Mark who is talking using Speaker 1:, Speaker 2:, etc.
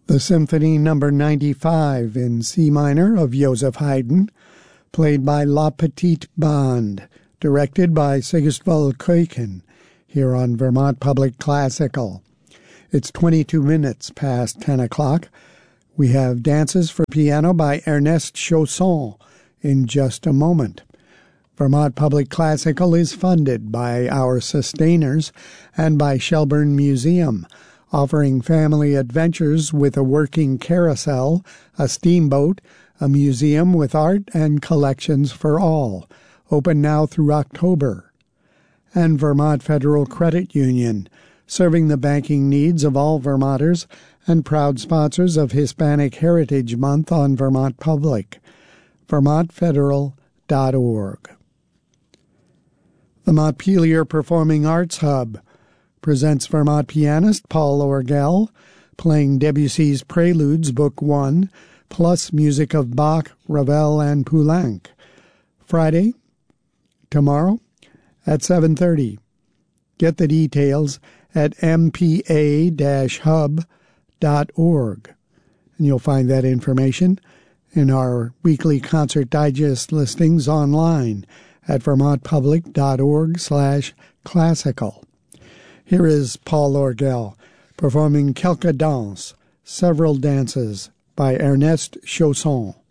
Speaker 1: The Symphony No. 95 in C minor of Joseph Haydn, played by La Petite Bande, directed by Sigurd Kuiken, here on Vermont Public Classical. It's 22 minutes past 10 o'clock. We have dances for piano by Ernest Chausson in just a moment. Vermont Public Classical is funded by our sustainers and by Shelburne Museum, offering family adventures with a working carousel, a steamboat, a museum with art and collections for all, open now through October. And Vermont Federal Credit Union, serving the banking needs of all Vermonters and proud sponsors of Hispanic Heritage Month on Vermont Public. VermontFederal.org. The Montpelier Performing Arts Hub presents Vermont pianist Paul Orgel playing Debussy's Preludes, Book 1, plus music of Bach, Ravel, and Poulenc. Friday, tomorrow, at 7:30. Get the details at mpa-hub.org, and you'll find that information in our weekly concert digest listings online at vermontpublic.org/classical. Here is Paul Orgel performing Quelques danses, several dances by Ernest Chausson.